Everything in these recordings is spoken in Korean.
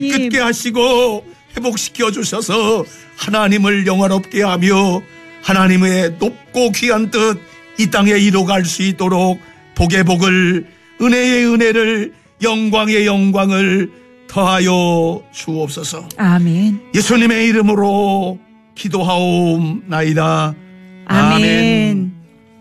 끝게 하시고 회복시켜 주셔서 하나님을 영화롭게 하며 하나님의 높고 귀한 뜻 이 땅에 이루어갈 수 있도록 복의 복을, 은혜의 은혜를, 영광의 영광을 더하여 주옵소서. 아멘. 예수님의 이름으로 기도하옵나이다. 아멘.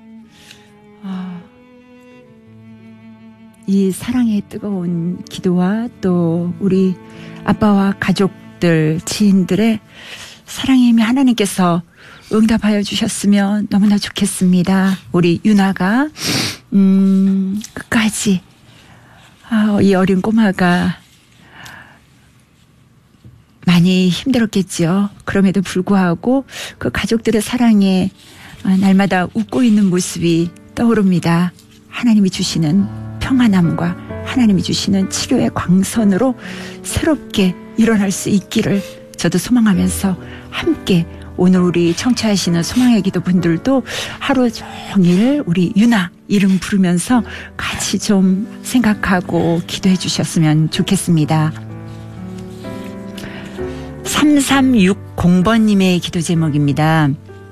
이 사랑의 뜨거운 기도와 또 우리 아빠와 가족들, 지인들의 사랑의 힘이 하나님께서 응답하여 주셨으면 너무나 좋겠습니다. 우리 유나가 끝까지 이 어린 꼬마가 많이 힘들었겠죠. 그럼에도 불구하고 그 가족들의 사랑에 날마다 웃고 있는 모습이 떠오릅니다. 하나님이 주시는 평안함과 하나님이 주시는 치료의 광선으로 새롭게 일어날 수 있기를 저도 소망하면서 함께 오늘 우리 청취하시는 소망의 기도 분들도 하루 종일 우리 유나 이름 부르면서 같이 좀 생각하고 기도해 주셨으면 좋겠습니다. 3360번님의 기도 제목입니다.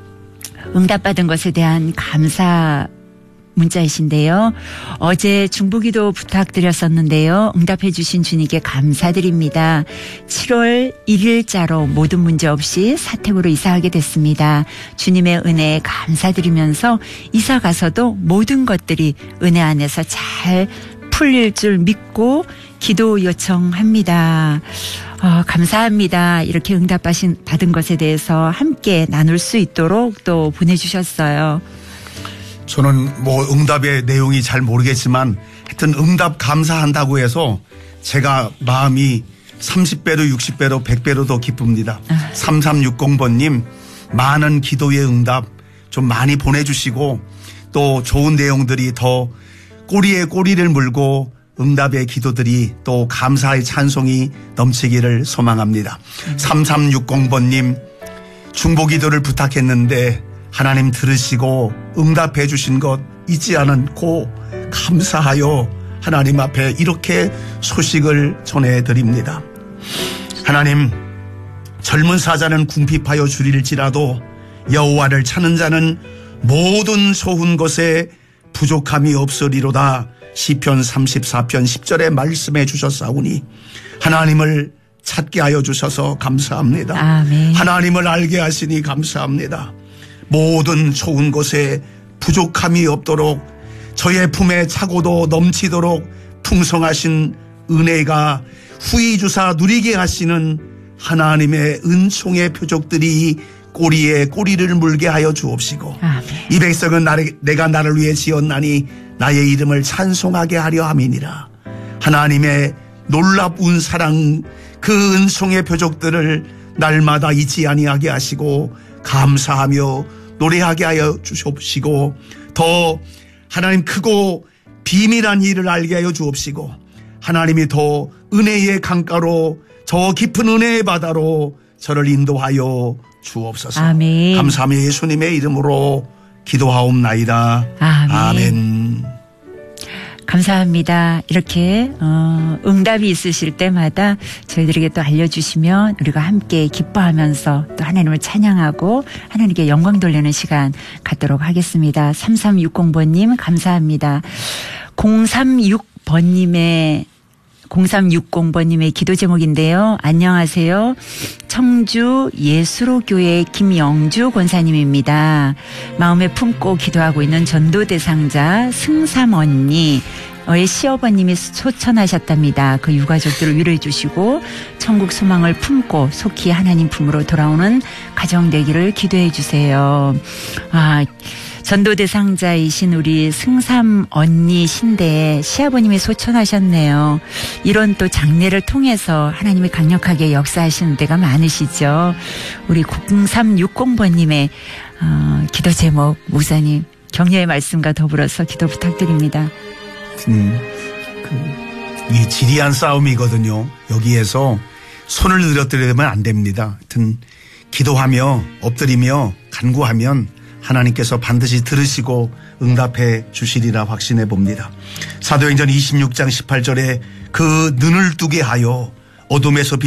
응답받은 것에 대한 감사 문자이신데요. 어제 중보기도 부탁드렸었는데요. 응답해 주신 주님께 감사드립니다. 7월 1일자로 모든 문제 없이 사택으로 이사하게 됐습니다. 주님의 은혜에 감사드리면서 이사 가서도 모든 것들이 은혜 안에서 잘 풀릴 줄 믿고 기도 요청합니다. 감사합니다. 이렇게 응답받은 것에 대해서 함께 나눌 수 있도록 또 보내주셨어요. 저는 응답의 내용이 잘 모르겠지만 하여튼 응답 감사한다고 해서 제가 마음이 30배로 60배로 100배로 더 기쁩니다. 3360번님 많은 기도의 응답 좀 많이 보내주시고 또 좋은 내용들이 더 꼬리에 꼬리를 물고 응답의 기도들이 또 감사의 찬송이 넘치기를 소망합니다. 3360번님 중보기도를 부탁했는데 하나님 들으시고 응답해 주신 것 잊지 않고 감사하여 하나님 앞에 이렇게 소식을 전해드립니다. 하나님, 젊은 사자는 궁핍하여 주릴지라도 여호와를 찾는 자는 모든 좋은 것에 부족함이 없으리로다. 시편 34편 10절에 말씀해 주셨사오니 하나님을 찾게 하여 주셔서 감사합니다. 아멘. 하나님을 알게 하시니 감사합니다. 모든 좋은 것에 부족함이 없도록 저의 품에 차고도 넘치도록 풍성하신 은혜가 후히 주사 누리게 하시는 하나님의 은총의 표적들이 꼬리에 꼬리를 물게 하여 주옵시고 아멘. 이 백성은 내가 나를 위해 지었나니 나의 이름을 찬송하게 하려 함이니라. 하나님의 놀랍운 사랑 그 은총의 표적들을 날마다 잊지 아니하게 하시고 감사하며 노래하게 하여 주옵시고 더 하나님 크고 비밀한 일을 알게 하여 주옵시고 하나님이 더 은혜의 강가로 저 깊은 은혜의 바다로 저를 인도하여 주옵소서. 아멘. 감사하며 예수님의 이름으로 기도하옵나이다. 아멘. 아멘. 감사합니다. 이렇게 응답이 있으실 때마다 저희들에게 또 알려주시면 우리가 함께 기뻐하면서 또 하나님을 찬양하고 하나님께 영광 돌리는 시간 갖도록 하겠습니다. 3360번님 감사합니다. 0360번님의 기도 제목인데요. 안녕하세요. 청주 예수로교회 김영주 권사님입니다. 마음에 품고 기도하고 있는 전도대상자 승삼 언니의 시어머님이 소천하셨답니다. 그 유가족들을 위로해 주시고 천국 소망을 품고 속히 하나님 품으로 돌아오는 가정 되기를 기도해 주세요. 전도대상자이신 우리 승삼 언니신데 시아버님이 소천하셨네요. 이런 또 장례를 통해서 하나님이 강력하게 역사하시는 데가 많으시죠. 우리 0360번님의 기도 제목 목사님 격려의 말씀과 더불어서 기도 부탁드립니다. 이 지리한 싸움이거든요. 여기에서 손을 늘어뜨리면 안 됩니다. 하여튼 기도하며 엎드리며 간구하면 하나님께서 반드시 들으시고 응답해 주시리라 확신해 봅니다. 사도행전 26장 18절에 그 눈을 뜨게 하여 어둠에서